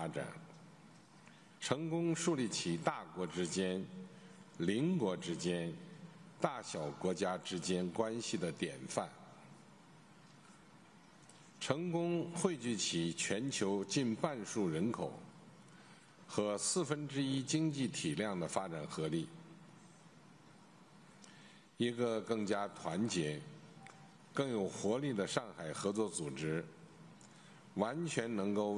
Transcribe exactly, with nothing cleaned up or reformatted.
发展，成功树立起大国之间、邻国之间、大小国家之间关系的典范，成功汇聚起全球近半数人口和四分之一经济体量的发展合力。一个更加团结、更有活力的上海合作组织，完全能够